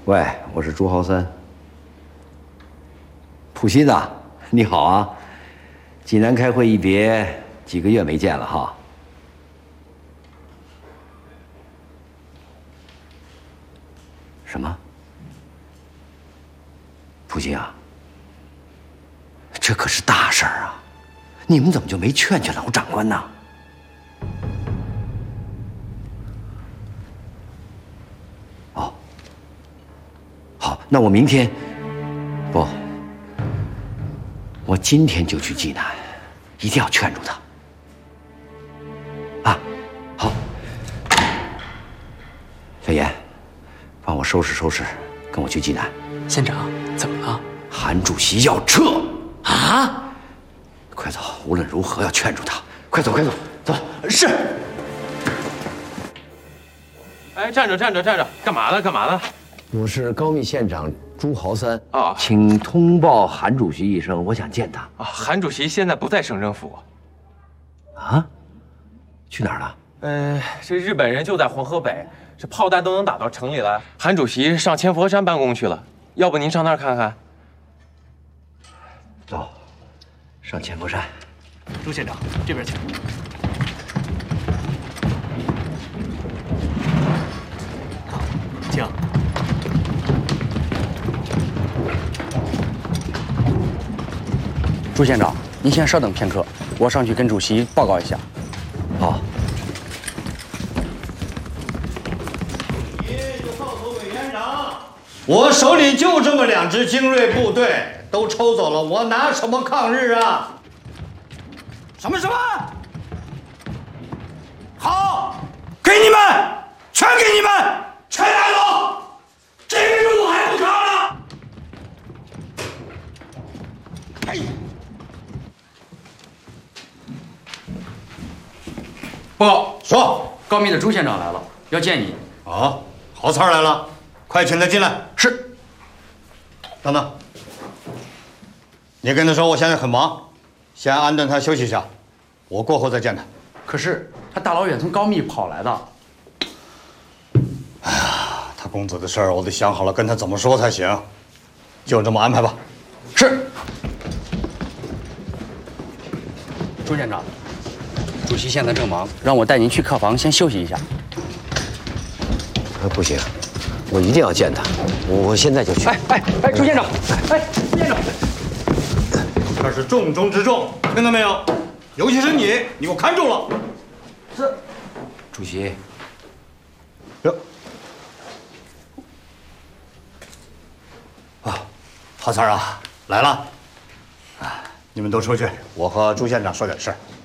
喂，我是朱豪三。普希子，你好啊！济南开会一别，几个月没见了哈。什么？普希啊，这可是大事儿啊！你们怎么就没劝劝老长官呢？哦，好，那我明天不，我今天就去济南，一定要劝住他。啊，好，小严，帮我收拾收拾，跟我去济南。 县长，怎么了？ 韩主席要撤啊！快走，无论如何要劝住他。快走，快走，走。是。 哎，站着，干嘛呢？干嘛呢？ 我是高密县长朱豪三啊， 请通报韩主席一声，我想见他。 啊，韩主席现在不在省政府。 啊？去哪儿了？ 这日本人就在黄河北，这炮弹都能打到城里来。韩主席上千佛山办公去了，要不您上那儿看看？ 走，上千佛山。 朱县长，这边请。好，请。朱县长，您先稍等片刻，我上去跟主席报告一下。 好。 我手里就这么2支精锐部队，都抽走了，我拿什么抗日啊？什么？好，给你们，全给你们，全拿走！这个任务还不成了？哎， 报告说， 高密的朱县长来了，要见你。 好，好三儿来了，快请他进来。 是。 等等，你跟他说我现在很忙，先安顿他休息一下，我过后再见他。 可是他大老远从高密跑来的。 哎呀，他公子的事儿我得想好了跟他怎么说才行，就这么安排吧。 是。朱县长，主席现在正忙，让我带您去客房先休息一下。 不行，我一定要见他，我现在就去。 哎，朱县长，朱县长， 这是重中之重，听到没有？尤其是你给我看住了。 是。 主席。 哟。啊，郝三儿啊，来了。啊，你们都出去，我和朱县长说点事儿。